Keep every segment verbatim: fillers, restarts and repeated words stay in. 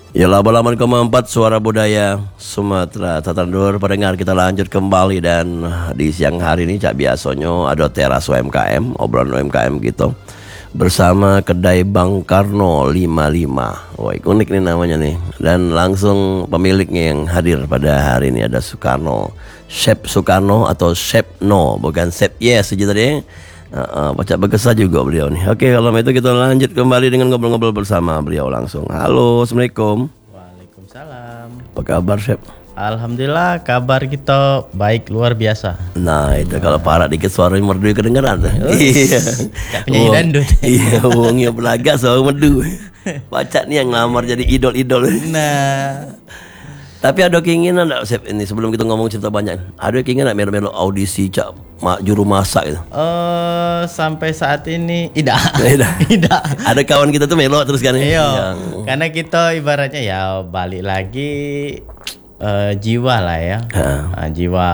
Ya, delapan koma empat Suara Budaya Sumatera. Tatandur pendengar, kita lanjut kembali. Dan di siang hari ini Cak biasonyo ada teras U M K M, obrolan U M K M gitu, bersama kedai Bang Karno lima puluh lima. Wah, unik nih namanya nih. Dan langsung pemiliknya yang hadir pada hari ini ada Sukarno, Chef Sukarno atau Chef No, bukan Chef Yes saja tadi. Uh, uh, baca berkesah juga beliau nih. Oke, kalau itu kita lanjut kembali dengan ngobrol-ngobrol bersama beliau langsung. Halo, assalamualaikum. Waalaikumsalam. Apa kabar, Chef? Alhamdulillah, kabar kita baik luar biasa. Nah, itu kalau parah dikit suaranya merdu kedengeran tuh. Iya. Kayak penyanyi dangdut. Iya, wongnya belaga suara merdu. Baca nih yang ngelamar jadi idol-idol. Nah, tapi ada keinginan enggak, Chef, ini sebelum kita ngomong cerita banyak, ada keinginan enggak melo-melo audisi Cak ma, juru masak gitu? uh, sampai saat ini tidak. Tidak. Tidak. Ada kawan kita tuh melo terus kan? Iya. Yang... Karena kita ibaratnya ya balik lagi uh, jiwa lah ya. Uh, jiwa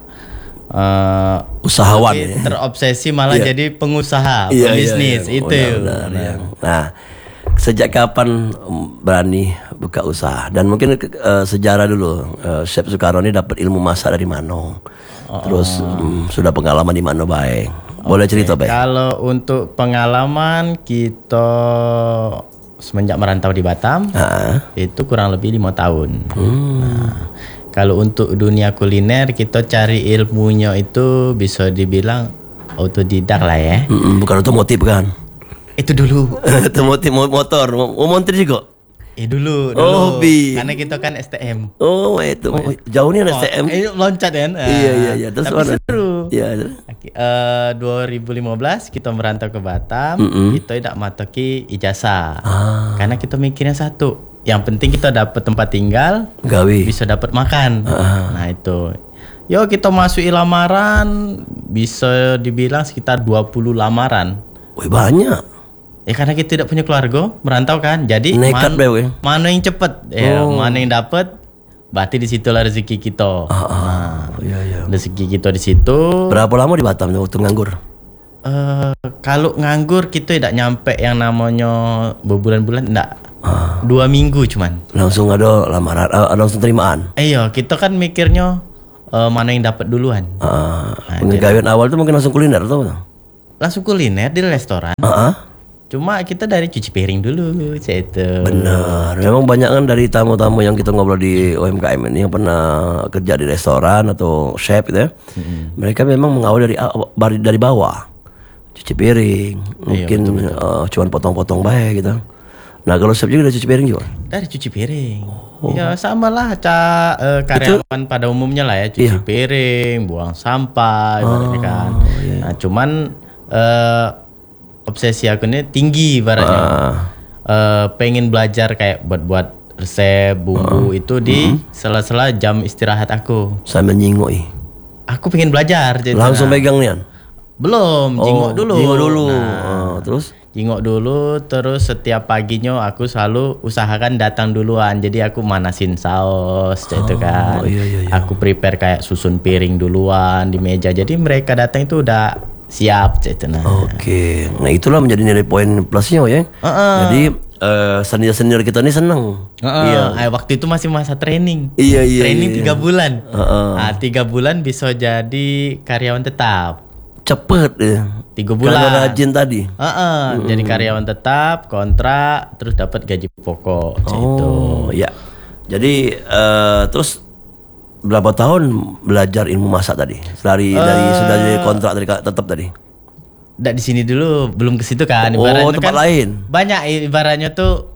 uh, usahawan ya. Terobsesi malah iya. jadi pengusaha, iya, pebisnis iya, iya. itu. Benar, benar, ya. Nah, sejak kapan berani buka usaha? Dan mungkin uh, sejarah dulu, uh, Chef Sukarno ini dapat ilmu masak dari mana? Oh. Terus um, sudah pengalaman di mana baik? Boleh okay. cerita baik? Kalau untuk pengalaman kita semenjak merantau di Batam, ha? Itu kurang lebih lima tahun. Hmm. Nah, kalau untuk dunia kuliner kita cari ilmunya itu bisa dibilang autodidak lah ya. Hmm, bukan otomotif kan? Itu dulu. Otomotif motor, mau montir juga? Eh dulu, dulu. Oh, hobi. Karena kita kan S T M. Oh, itu. Oh, jauh nih oh, S T M. Eh, loncat kan? Iya, iya, iya. Terus tapi seru. Iya. Uh, dua ribu lima belas kita merantau ke Batam, mm-hmm. kita tidak matoki ijazah. Ah. Karena kita mikirnya satu, yang penting kita dapat tempat tinggal, gawe, bisa dapat makan. Ah. Nah, itu. Yo, kita masuki lamaran, bisa dibilang sekitar dua puluh lamaran. Wih, banyak. Ya karena kita tidak punya keluarga, merantau kan. Jadi nekat man, mana yang cepet, ya, oh. mana yang dapat, berarti di situlah rezeki kita. Ah, ah, nah, iya, iya. Rezeki kita di situ. Berapa lama di Batam waktu nganggur? Uh, kalau nganggur kita tidak nyampe yang namanya berbulan-bulan, enggak. Ah. Dua minggu cuman. Langsung ada lamaran, uh, langsung terimaan. Iya, kita kan mikirnya uh, mana yang dapat duluan. Ah, nah, penggawaian awal tuh mungkin langsung kuliner atau apa? Langsung kuliner di restoran. Ah. Uh-huh. Cuma kita dari cuci piring dulu, itu. Benar. Memang banyak kan dari tamu-tamu yang kita ngobrol di U M K M ini yang pernah kerja di restoran atau chef gitu ya. Mm-hmm. Mereka memang mengawal dari dari bawah. Cuci piring, mungkin iya, betul, betul. Uh, cuman potong-potong baik gitu. Nah, kalau chef juga dari cuci piring juga? Dari cuci piring. Oh. Ya sama lah ca, uh, karyawan itu? Pada umumnya lah ya, cuci iya. piring, buang sampah, ibaratnya oh, kan. Iya. Nah, cuman uh, obsesi aku ini tinggi ibaratnya. Uh. Uh, pengen belajar kayak buat-buat resep bumbu uh. itu di uh-huh. sela-sela jam istirahat aku. Sambil nyingoi. Aku pengen belajar. Langsung nah. pegang nih? Belum, oh, jingok dulu. Jingok dulu. Nah, uh, terus? Jingok dulu, terus setiap paginya aku selalu usahakan datang duluan. Jadi aku manasin saus, oh, itu kan. Iya, iya, iya. Aku prepare kayak susun piring duluan di meja. Jadi mereka datang itu udah siap, gitu. Nah. Oke, nah itulah menjadi nilai poin plusnya ya. Uh-uh. Jadi uh, senior-senior kita ini senang. Uh-uh. Iya. Ay, waktu itu masih masa training. Iya iya. Training iya. tiga bulan. Uh-uh. Nah, tiga bulan bisa jadi karyawan tetap. Cepet ya. Tiga bulan. Karena rajin tadi. Uh-uh. Mm-hmm. Jadi karyawan tetap, kontrak, terus dapat gaji pokok. Oh gitu. Ya. Jadi uh, terus berapa tahun belajar ilmu masak tadi? Dari uh, dari sudah jadi kontrak dari tetap tadi? Nggak di sini dulu, belum ke situ kan. Ibaratnya oh, tempat kan lain. Banyak ibaratnya tuh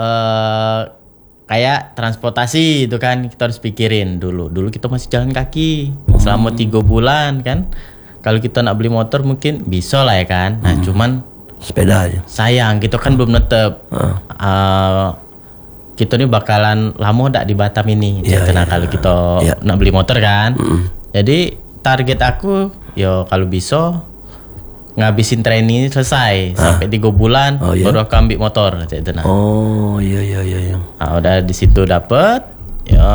uh, kayak transportasi itu kan kita harus pikirin dulu. Dulu kita masih jalan kaki hmm. selama tiga bulan kan. Kalau kita nak beli motor mungkin bisa lah ya kan. Nah, hmm. cuman sepeda aja. Sayang, kita kan belum netep. Uh. Uh, kita nih bakalan lama dak di Batam ini. Ya, nah, ya, kalau kita ya. nak beli motor kan. Mm. Jadi target aku yo kalau bisa ngabisin training ini selesai Hah? sampai tiga bulan oh, ya? baru aku ambil motor. Nah. Oh iya iya iya. Nah, udah di situ dapet ya,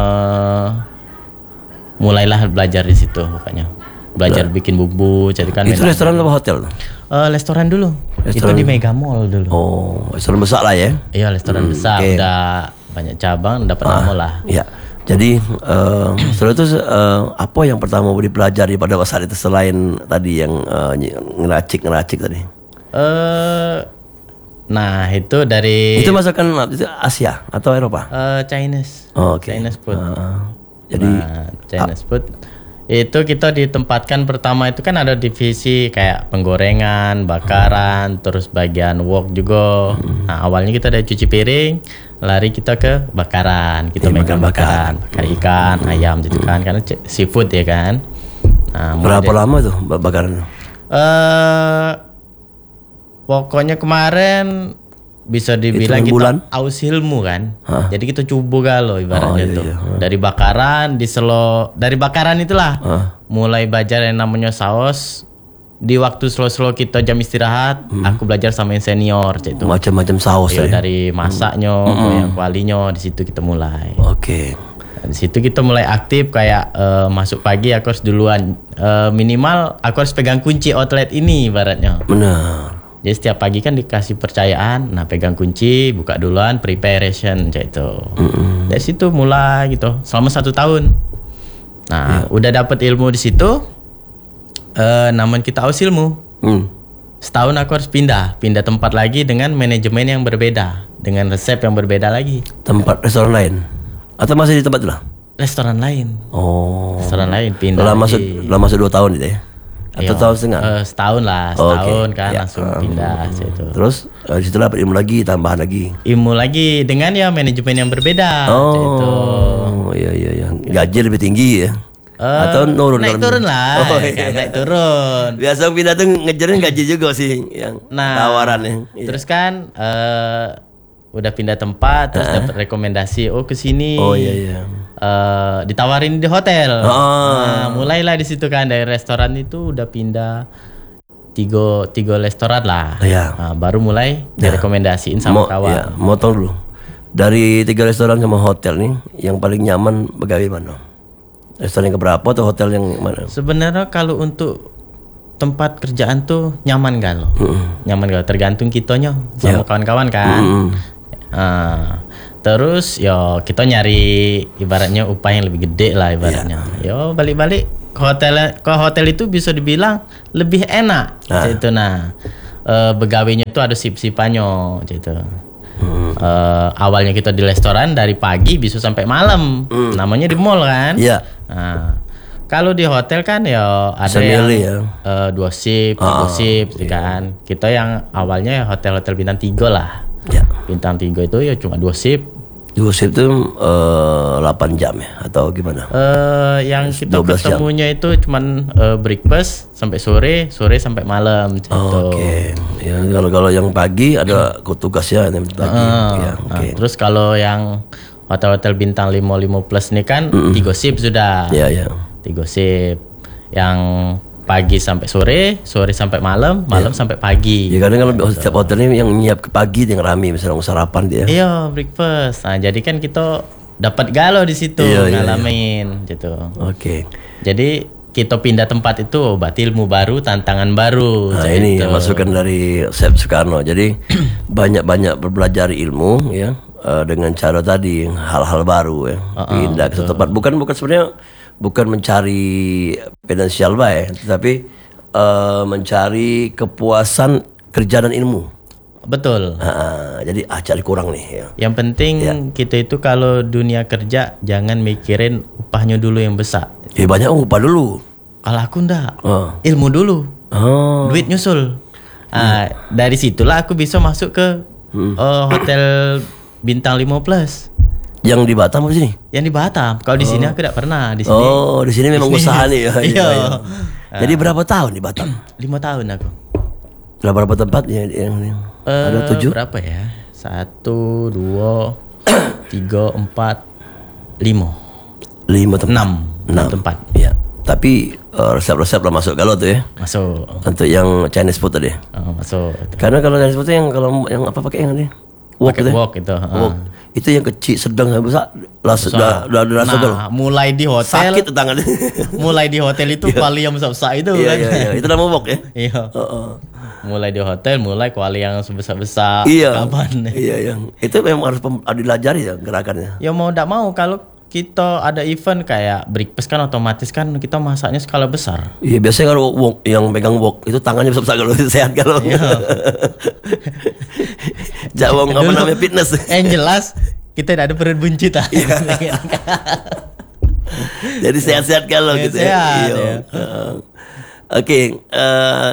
mulailah belajar di situ pokoknya. Belajar nah. bikin bumbu, jadi kan. Itu restoran atau hotel? Uh, restoran dulu. Restoran. Itu di Mega Mall dulu. Oh, restoran besar lah ya? Iya, restoran hmm, besar. Okay. Udah banyak cabang, dapat Ah, nama lah. Ya. Jadi eh, setelah itu eh, apa yang pertama dipelajari pada saat itu selain tadi yang eh, ngeracik ngeracik tadi? Eh, nah itu dari Itu masakan itu Asia atau Eropa? eh, Chinese, Oh, oke. Chinese food. Ah, jadi Nah, Chinese food itu kita ditempatkan pertama itu kan ada divisi kayak penggorengan, bakaran, terus bagian wok juga. Nah awalnya kita dari cuci piring, lari kita ke bakaran, kita Iya, megang bakar-bakaran. bakaran, bakar ikan, ayam gitu kan, karena c- seafood ya kan. Nah, mulai berapa lama tuh bakaran? Eh pokoknya kemarin bisa dibilang Hitungan kita bulan? aus ilmu kan. Hah? Jadi kita coba galo ibaratnya Oh, iya, tuh. iya. Dari bakaran di selo dari bakaran itulah. Hah? Mulai belajar yang namanya saus. Di waktu slow-slow kita jam istirahat, Hmm. aku belajar sama yang senior cek itu. Macam-macam saus Iya, ya. dari masaknya, yang kualinya di situ kita mulai. Oke. Nah, di situ kita mulai aktif kayak eh, masuk pagi aku harus duluan Eh, minimal aku harus pegang kunci outlet ini ibaratnya. Benar. Jadi setiap pagi kan dikasih percayaan, nah pegang kunci, buka duluan, preparation kayak itu. Dari situ mulai gitu, selama satu tahun. Nah, udah dapat ilmu di situ, eh namun kita aus ilmu. Hmm. Setahun aku harus pindah, pindah tempat lagi dengan manajemen yang berbeda, dengan resep yang berbeda lagi, Tempat restoran lain atau masih di tempat itu lah? restoran lain, Oh. restoran lain pindah. Dalam masa lagi. dalam masa dua tahun itu ya? Atau Iya, tahun setengah? eh, setahun lah, Oh, oke. setahun kan Ya. langsung Hmm. pindah situ. Terus eh, di situ dapat ilmu lagi, tambahan lagi. Ilmu lagi dengan ya manajemen yang berbeda. Situ. Oh, iya iya iya. Gaji lebih tinggi ya? Eh, Atau nurun? naik turun lah, Oh, kan, iya. naik turun. Biasa pindah tuh ngejarin gaji juga sih yang Nah, tawarannya. Iya. Terus kan eh udah pindah tempat, terus dapat rekomendasi, oh ke sini. Oh iya iya. Eh, ditawarin di hotel. Oh. Nah, mulailah di situ kan dari restoran itu udah pindah tiga tiga restoran lah. Iya. Nah, baru mulai direkomendasiin sama Mau, kawan. ya, motong dulu. Dari tiga restoran sama hotel nih, yang paling nyaman begawe mana? Restoran yang keberapa atau hotel yang mana? Sebenarnya kalau untuk tempat kerjaan tuh nyaman gak lo? Nyaman gak? Tergantung kitanya sama Ya. kawan-kawan kan. Mm. Ah, terus yo kita nyari ibaratnya upah yang lebih gede lah ibaratnya. Yo balik-balik ke hotel ke hotel itu bisa dibilang lebih enak Ah. gitu. Nah, eh, begawainya tuh ada sip-sipannya gitu. Eh, awalnya kita di restoran dari pagi bisa sampai malam. Namanya di mall kan. Iya. Nah, kalau di hotel kan ya ada Bisa yang milih ya. eh, dua sip, tiga sip, gitu kan. Kita yang awalnya ya hotel-hotel bintang tiga lah. Ya. Bintang tiga itu ya cuma dua sip. Dua shift itu eh, delapan jam ya atau gimana? Eh, yang kita dua belas jam. ketemunya itu cuman eh, breakfast sampai sore, sore sampai malam gitu. Oh, Oke. Ya kalau kalau yang pagi ada tugasnya yang pagi. Ah, Ya, nah, oke. terus kalau yang hotel-hotel bintang lima lima plus ini kan tiga sip sudah. Ya ya. Tiga sip. Yang pagi sampai sore, sore sampai malam, malam sampai pagi. Ya kadang kalau setiap hotel ini yang nyiap ke pagi yang rame misalnya mau sarapan dia. Iya, breakfast. Nah, jadi kan kita dapat galau di situ Iya, iya, ngalamin gitu. Oke. Jadi kita pindah tempat itu oh, berarti ilmu baru, tantangan baru. Nah gitu. ini masukan dari Chef Soekarno. Jadi banyak-banyak belajar ilmu ya eh, dengan cara tadi hal-hal baru ya. Pindah ke satu tempat. Bukan bukan sebenarnya bukan mencari finansial baik, tetapi eh, mencari kepuasan kerja dan ilmu. Betul. Ah, jadi ah cari kurang nih ya. Yang penting kita itu kalau dunia kerja jangan mikirin upahnya dulu yang besar. Ya banyak upah dulu. Kalau aku ndak, Oh. ilmu dulu, Oh. duit nyusul. Ah, dari situlah aku bisa masuk ke eh, hotel bintang lima plus Yang di Batam apa sini? yang di Batam. Kalau di sini aku tidak pernah. Di sini Oh, di sini memang Di sini. usaha nih ya. Iya. Jadi berapa tahun di Batam? lima tahun aku. Berapa tempat ya yang, yang Eh, ada tujuh? Berapa ya? Satu, dua, tiga, empat, lima, Lima tempat. enam, enam tempat Ya. Tapi eh, resep-resep lah masuk kalau tuh ya. masuk. Untuk yang Chinese food tadi. Oh, masuk. Karena kalau Chinese food tuh yang kalau yang apa pakai yang tadi? Wok Pakai itu. ya? wok itu. ah. Wok. Itu yang kecil, sedang, sampai besar. Las, udah, udah, udah rasa tuh. Nah, mulai di hotel, Sakit tuh tangannya. mulai di hotel itu paling yang besar-besar itu Iya, kan. iya, iya. Itu nama wok ya. Iya. Oh, oh. mulai di hotel, mulai kuali yang sebesar-besar. Iya. Kapan? Iya, yang itu memang harus pem- dilajari ya gerakannya. Ya mau tidak mau kalau kita ada event kayak breakfast kan otomatis kan kita masaknya skala besar. Iya, biasanya kalau wok, yang pegang wok itu tangannya besar-besar kalau sehat kalau. Iya. Jawong apa Dulu, namanya fitness. Yang jelas kita tidak ada perut buncit ah. Jadi sehat-sehat kalau Sehat, gitu ya. sehat, Iya. ya. Uh, Oke, eh,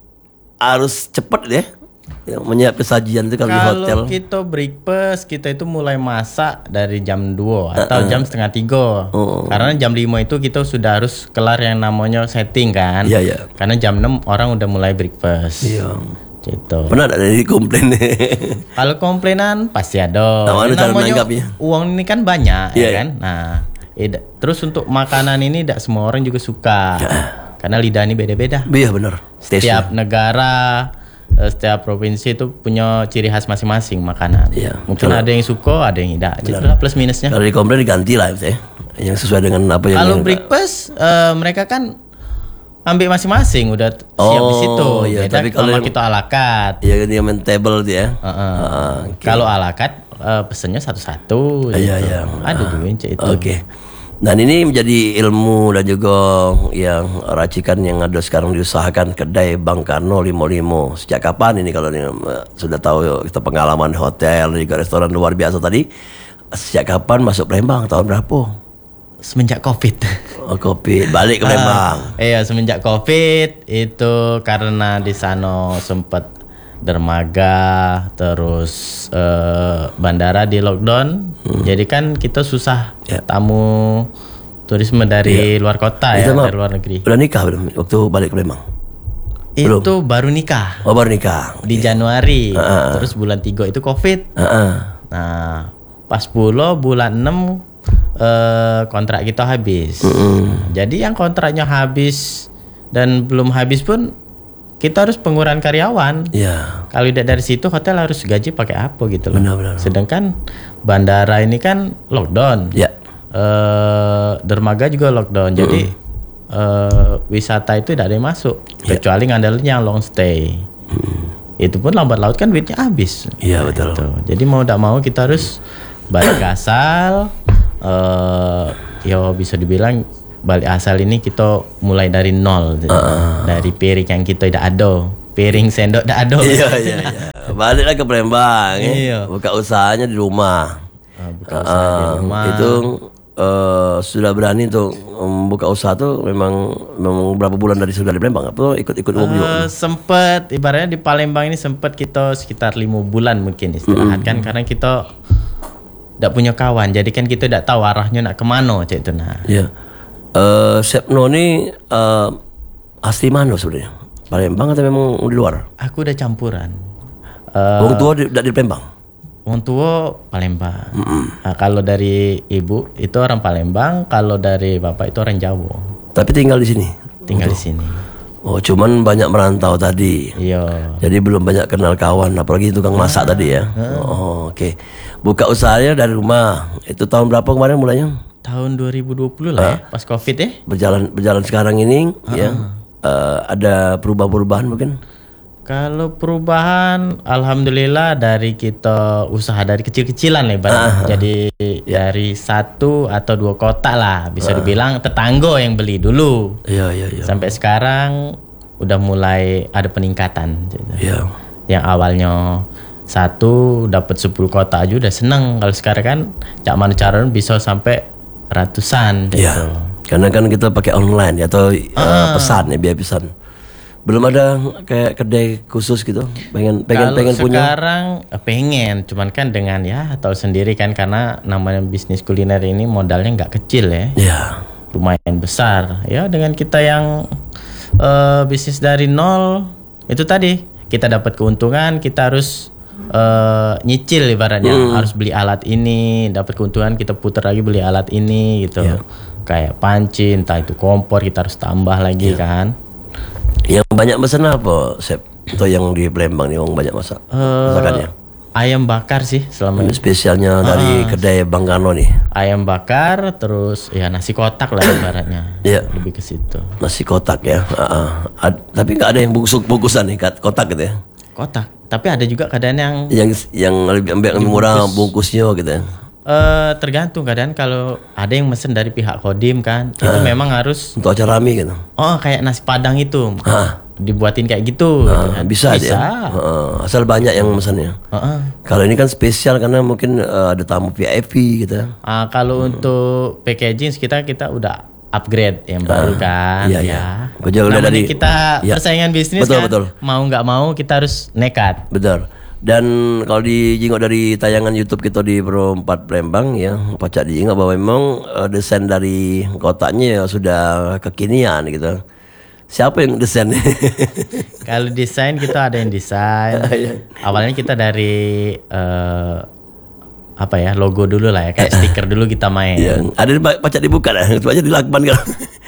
harus cepat deh ya, menyiapkan sajian itu kalau di hotel. Kalau kita breakfast kita itu mulai masak dari jam dua atau jam setengah tiga. Oh. Karena jam lima itu kita sudah harus kelar yang namanya setting kan. Iya, iya. Karena jam enam orang udah mulai breakfast. Iya. Gitu. Pernah ada dari komplain. Kalau komplainan pasti ada. Nah, mana cara Namanya menanggapnya? uang ini kan banyak Iya, ya kan. Nah, ida- terus untuk makanan ini tidak semua orang juga suka. Karena lidah ini beda-beda. Iya benar. Setiap negara, eh, setiap provinsi itu punya ciri khas masing-masing makanan. Iya, Mungkin betul. ada yang suka, ada yang tidak. Itulah plus minusnya. Kalau di komplain diganti lah ya. Yang sesuai dengan apa yang Kalau yang- breakfast eh, mereka kan ambil masing-masing udah siap di Oh, situ. iya, Beda tapi kalau kalau yang- kita ala carte. ya dia main table dia. Heeh. Ah, oke. Kalau ala carte eh, pesennya satu-satu. Iya, gitu. iya. Ada juga yang cek itu. Oke. Dan ini menjadi ilmu dan juga yang racikan yang ada sekarang diusahakan kedai Bang Karno lima puluh lima. Sejak kapan ini kalau ini, eh, sudah tahu kita pengalaman di hotel juga restoran luar biasa tadi. Sejak kapan masuk Palembang? Tahun berapa? Semenjak Covid. Oh, kopi balik ke Palembang. Ah, iya, semenjak Covid itu karena di sana sempat dermaga, terus eh, bandara di lockdown. Jadi kan kita susah Ya. tamu turisme dari luar kota ya, Itu mah dari luar negeri. Udah nikah belum waktu balik ke Palembang? belum? Itu baru nikah Oh, baru nikah. di Januari. Ah, ah. Terus bulan tiga itu Covid. Heeh. Nah, pas puluh bulan enam eh, kontrak kita habis. Jadi yang kontraknya habis dan belum habis pun kita harus pengurangan karyawan. Iya. Kalau tidak dari situ hotel harus gaji pakai apa gitu loh. Benar-benar. Sedangkan bandara ini kan lockdown. Ya. Eh, dermaga juga lockdown. Jadi eh, wisata itu tidak ada yang masuk kecuali ngandalinnya long stay. Itu pun lambat laut kan duitnya habis. Iya, betul. Gitu. Jadi mau tidak mau kita harus balik asal. Eh, ya bisa dibilang balik asal ini kita mulai dari nol. Dari piring yang kita tidak ada, piring sendok tidak ada. Iya, iya, iya. Baliklah ke Palembang ya. Iya. Buka usahanya di rumah. Ah, buka usaha di Ah, rumah. Itu eh, sudah berani untuk membuka usaha tuh memang memang berapa bulan dari sudah di Palembang apa ikut-ikut uang juga? Eh, sempet ibaratnya di Palembang ini sempet kita sekitar lima bulan mungkin istirahat kan karena kita tidak punya kawan, jadi kan kita tidak tahu arahnya nak kemana cek itu nah. Iya. Eh, Sepno ini eh, asli mana sebenarnya? Palembang atau memang di luar? Aku udah campuran. Eh, Orang tua di, di Palembang. Wong tua Palembang. Nah, kalau dari ibu itu orang Palembang, kalau dari bapak itu orang Jawa. Tapi tinggal di sini. Tinggal di sini. Oh, cuman banyak merantau tadi. Iya. Jadi belum banyak kenal kawan, apalagi tukang masak tadi ya. Oh, oke. Buka usahanya dari rumah. Itu tahun berapa kemarin mulainya? Tahun dua ribu dua puluh lah ya, pas Covid ya. Berjalan berjalan sekarang ini ya. Eh, ada perubahan-perubahan mungkin? Kalau perubahan, alhamdulillah dari kita usaha dari kecil-kecilan lah ibaratnya. Jadi dari satu atau dua kota lah, bisa dibilang tetangga yang beli dulu. Iya, iya, iya. Sampai sekarang udah mulai ada peningkatan. Gitu. Iya. Yang awalnya satu dapat sepuluh kota aja udah seneng. Kalau sekarang kan cak mana caranya bisa sampai ratusan. Gitu. Iya. Karena kan kita pakai online atau eh, pesan ya biaya pesan. Belum ada kayak kedai khusus gitu. Pengen pengen Kalau pengen punya. sekarang eh, pengen, cuman kan dengan ya tahu sendiri kan karena namanya bisnis kuliner ini modalnya nggak kecil ya, Iya. lumayan besar. Ya dengan kita yang eh, bisnis dari nol itu tadi kita dapat keuntungan, kita harus eh, nyicil ibaratnya, harus beli alat ini, dapat keuntungan kita putar lagi beli alat ini gitu. Kayak panci, entah itu kompor kita harus tambah lagi kan. Yang banyak pesan apa, Sep? Atau yang di Palembang nih, yang banyak masak? Eh, Masakannya? ayam bakar sih selama ini. Spesialnya dari kedai Bang Karno nih. Ayam bakar, terus ya nasi kotak lah ibaratnya. Iya. Lebih ke situ. Nasi kotak ya. Uh-uh. Ad- tapi nggak ada yang bungkus bungkusan nih kat- kotak gitu ya. Kotak. Tapi ada juga keadaan yang Yang yang lebih ambil lebih murah bungkusnya gitu ya. eh tergantung keadaan. Kalau ada yang mesen dari pihak Kodim kan, itu memang harus Untuk acara rame gitu. oh kayak nasi padang itu. Ah. Dibuatin kayak gitu. gitu Uh, kan. bisa, Bisa. aja. Uh, asal banyak yang mesennya. Heeh. Kalau ini kan spesial karena mungkin uh, ada tamu V I P gitu. Ah, kalau untuk packaging kita kita udah upgrade yang baru kan. iya, ya. iya. Gua juga udah Namanya dari- kita iya. persaingan bisnis Betul, kan. betul. Mau nggak mau kita harus nekat. Betul. Dan kalau dijenguk dari tayangan YouTube kita di Pro empat Palembang ya, Pacak dijenguk bahwa memang uh, desain dari kotaknya ya sudah kekinian gitu. Siapa yang desain? Kalau desain kita ada yang desain. Awalnya kita dari eh, apa ya logo dulu lah ya, kayak stiker dulu kita main. Ya, ada di Pacak dibuka dah, itu aja dilakban kan.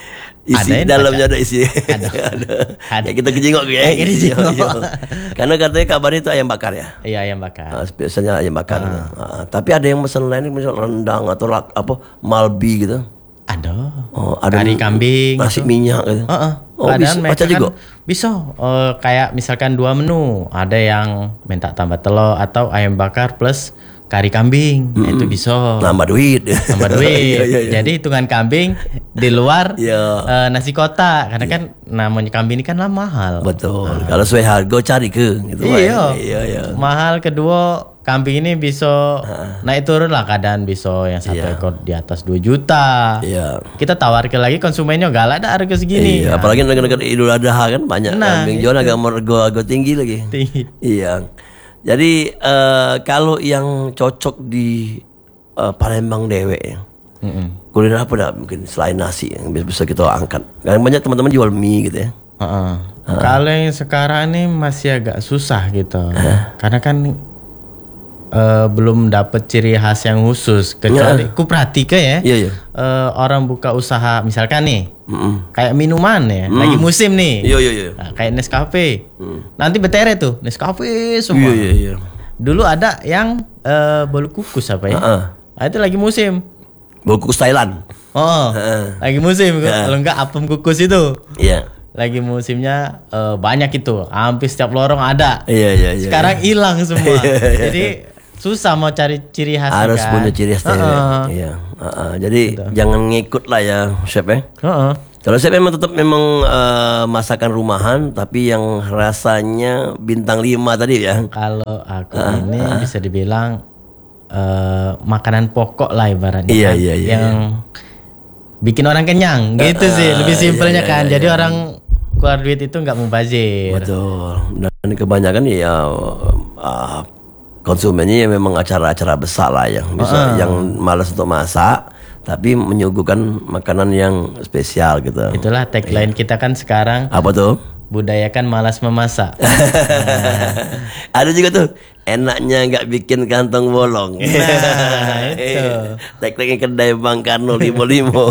Isi Ada yang dalamnya ada isi. Ada. ada. Ada. Ya, kita kejenguk ya. Eh, kita jenguk. Iya, iya. Karena katanya kabarnya itu ayam bakar ya. Iya ayam bakar. Nah, biasanya ayam bakar. Ah, tapi ada yang pesan lain misalnya rendang atau lak, apa malbi gitu. Ada. Oh, ada Kari kambing. nasi minyak gitu. Heeh. Oh, Padahal bisa mereka Pacak kan juga. bisa eh, kayak misalkan dua menu, ada yang minta tambah telur atau ayam bakar plus kari kambing. Nah, itu bisa. Nambah duit. Tambah duit. Iya, iya, iya. Jadi hitungan kambing di luar Iya. eh, nasi kotak karena kan namanya kambing ini kan lah mahal. Betul. Kalau sesuai harga cari ke gitu. Iya. Pak. Iya, iya. Mahal kedua kambing ini bisa naik turun lah keadaan bisa yang satu Iya. ekor di atas dua juta. Iya. Kita tawarkan lagi konsumennya gak ada harga segini. Iya, apalagi dekat-dekat Idul Adha kan banyak Nah, kambing jual agak mergo agak tinggi lagi. Tinggi. Iya. Jadi eh, kalau yang cocok di eh, Palembang dewek ya. Mm-mm. Kuliner apa dah mungkin selain nasi yang bisa, bisa kita angkat. Karena banyak teman-teman jual mie gitu ya. Heeh. Kalau yang sekarang ini masih agak susah gitu. Karena kan eh, belum dapat ciri khas yang khusus kecuali ku perhatika ya. Iya, iya. eh, orang buka usaha misalkan nih Mm-mm. kayak minuman ya, lagi musim nih. Iya, iya, iya. Nah, kayak Nescafe. Nanti betere tuh Nescafe semua. Iya, iya, iya. Dulu ada yang eh, bolu kukus apa ya? Heeh. Nah, itu lagi musim. Bolu kukus Thailand. Oh, Heeh. lagi musim. Kalau enggak apem kukus itu. Iya. Lagi musimnya eh, banyak itu. Hampir setiap lorong ada. Iya, iya, iya. Sekarang hilang semua. Iya, iya. Jadi susah mau cari ciri khas Harus kan. punya ciri khas dewek. Heeh. Iya. Heeh. Jadi jangan ngikut lah ya, chef ya. Heeh. Kalau saya memang tetap memang eh, masakan rumahan, tapi yang rasanya bintang lima tadi ya. Kalau aku ini bisa dibilang eh, makanan pokok lah ibaratnya. Iya, kan, iya, iya, yang bikin orang kenyang gitu sih. Lebih simpelnya iya, kan. iya, Jadi orang keluar duit itu nggak mubazir. Betul. Dan kebanyakan ya uh, konsumennya ya memang acara-acara besar lah yang bisa yang malas untuk masak, tapi menyuguhkan makanan yang spesial gitu. Itulah tagline kita kan sekarang, Apa tuh? budayakan malas memasak. Ada juga tuh enaknya nggak bikin kantong bolong. Nah, itu. Tag-tagnya kedai Bang Karno limo limo.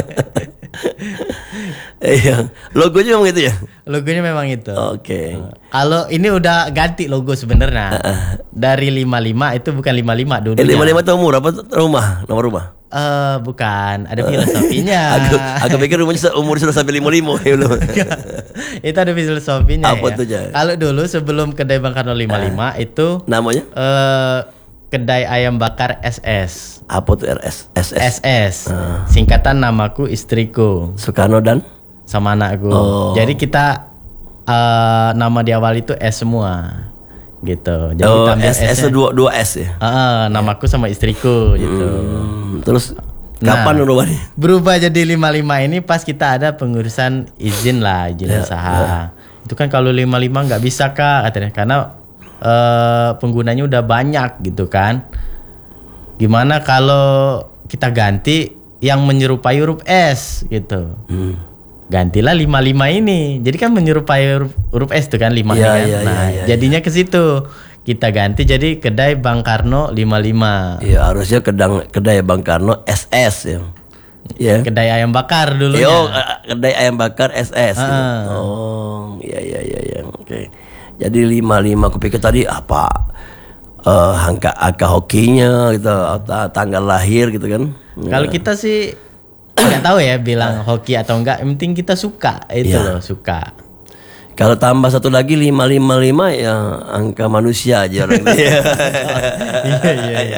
Iya, logonya memang itu ya. Logonya memang itu. Oke. Kalau ini udah ganti logo sebenarnya. Dari lima puluh lima itu bukan lima puluh lima dulu. Eh, lima lima itu umur apa tuh? Rumah, nomor rumah. Eh bukan, ada filosofinya. Aku, aku pikir rumahnya se- umur sudah sampai lima lima ya belum. Itu ada filosofinya Apa ya. tuh, Jay? Kalau dulu sebelum kedai Bang Karno lima puluh lima itu Namanya? eh kedai ayam bakar S S. Apa tuh R S? S S. S S. Singkatan namaku, istriku, Soekarno dan sama anakku. Oh. Jadi kita eh nama di awal itu S semua. Gitu. Jadi oh, kita ambil S S S-nya. dua dua S ya. Heeh, namaku sama istriku gitu. Hmm, terus Nah. kapan rupanya? Berubah jadi lima puluh lima ini pas kita ada pengurusan izin lah, izin Ya, usaha. Itu kan kalau lima puluh lima nggak bisa Kak katanya, karena eh, penggunanya udah banyak gitu kan. Gimana kalau kita ganti yang menyerupai huruf S gitu. Hmm. Gantilah lima puluh lima ini. Jadi kan menyerupai huruf, huruf S itu kan lima Iya, kan. iya, Nah, iya, iya, jadinya ke situ. Kita ganti jadi kedai Bang Karno lima puluh lima. Iya, harusnya kedang kedai Bang Karno S S ya. Ya. Kedai ayam bakar dulunya. Yo, eh, kedai ayam bakar S S. ya. Ah. Oh, iya iya iya iya. Oke. Jadi lima lima aku pikir tadi apa? uh, angka angka hokinya gitu, tanggal lahir gitu kan. Kalau kita sih nggak tahu ya bilang hoki atau enggak, yang penting kita suka itu Ya. loh, suka. Kalau tambah satu lagi lima lima lima ya angka manusia aja orang itu. Iya iya iya.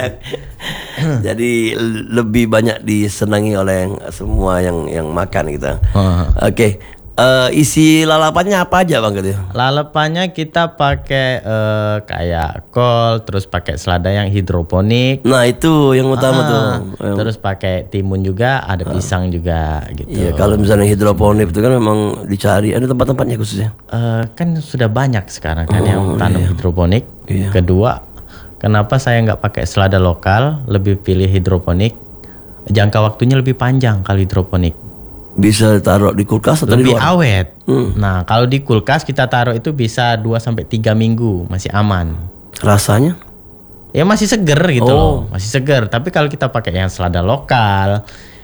Jadi lebih banyak disenangi oleh semua yang yang makan gitu. Uh-huh. Oke. Eh, isi lalapannya apa aja Bang gitu? Lalapannya kita pakai eh, kayak kol, terus pakai selada yang hidroponik. Nah, itu yang utama Ah, tuh. Yang- Terus pakai timun juga, ada pisang juga gitu. Iya, kalau misalnya hidroponik itu kan memang dicari ada tempat-tempatnya khususnya. Eh, kan sudah banyak sekarang kan Oh, yang tanam hidroponik. Iya. Kedua, kenapa saya nggak pakai selada lokal, lebih pilih hidroponik? Jangka waktunya lebih panjang kalau hidroponik. Bisa taruh di kulkas atau di Lebih luar? awet. Nah, kalau di kulkas kita taruh itu bisa dua sampai tiga minggu, masih aman. Rasanya? Ya masih seger gitu Oh. loh, masih seger. Tapi kalau kita pakai yang selada lokal,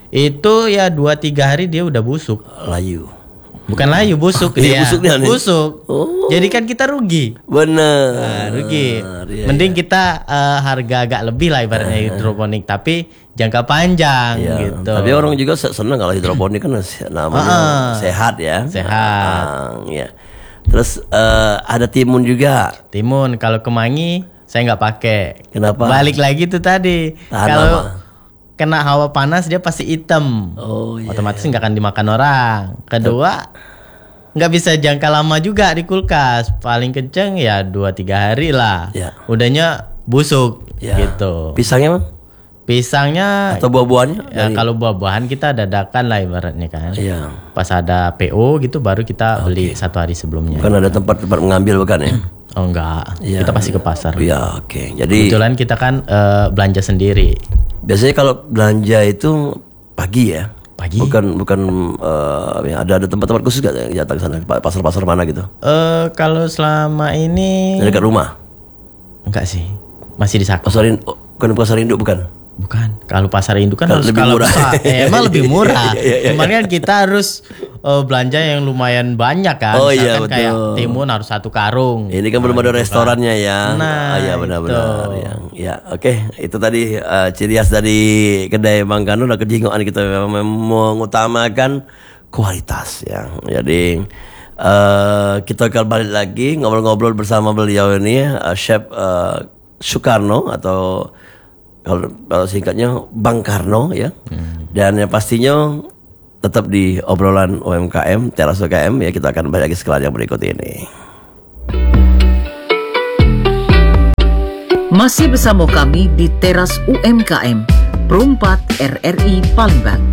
itu ya dua tiga hari dia udah busuk. Layu. Bukan layu, busuk Iya, dia. busuk dia nih. Busuk. Oh. Jadi kan kita rugi. Bener. Nah, rugi. Iya, Mending kita eh, harga agak lebih lah ibaratnya hidroponik, tapi jangka panjang Iya. gitu. Tapi orang juga se- senang kalau hidroponik kan se- namanya Ah. sehat ya. Sehat. Ah, iya. Terus eh, ada timun juga. Timun kalau kemangi saya nggak pakai. Kenapa? Balik lagi tuh tadi. Tahan Kalau lama. kena hawa panas dia pasti hitam. Oh iya. Otomatis nggak akan dimakan orang. Kedua, nggak bisa jangka lama juga di kulkas. Paling kenceng ya dua tiga hari lah. Ya. Udahnya busuk Ya. gitu. Pisangnya Bang? Pisangnya Atau buah-buahannya? ya, kalau buah-buahan kita dadakan lah ibaratnya kan. Iya. Pas ada P O gitu baru kita beli satu hari sebelumnya. Bukan ada tempat-tempat mengambil bukan ya? Oh enggak, Iya, kita pasti ke pasar. Iya, oke. Jadi Kebetulan kita kan eh, belanja sendiri. biasanya kalau belanja itu pagi ya? Pagi. Bukan bukan eh, ya, ada ada tempat-tempat khusus gak yang datang ke sana? Pa- Pasar-pasar mana gitu? Eh kalau selama ini Dekat rumah? enggak sih, masih di Sako. Pasar induk, bukan pasar induk bukan? Bukan. Kalau pasar induk kan Kalau harus lebih skala murah. besar. Eh, emang lebih murah. Iya, iya, iya. Cuman kan kita harus eh, belanja yang lumayan banyak kan. Oh, iya, Misalkan kayak betul. timun harus satu karung. Ini kan belum ada restorannya ya. Nah, Ah, iya benar-benar. itu. Ya, ya oke. Itu tadi eh, ciri khas dari kedai Bang Kanu dan kejingoan kita memang mengutamakan kualitas ya. Jadi eh, kita akan balik lagi ngobrol-ngobrol bersama beliau ini eh, Chef eh, Sukarno atau kalau, kalau singkatnya Bang Karno ya. Dan yang pastinya tetap di obrolan U M K M, Teras U M K M ya, kita akan balik lagi setelah yang berikut ini. Masih bersama kami di Teras U M K M, Perumpat R R I Palembang.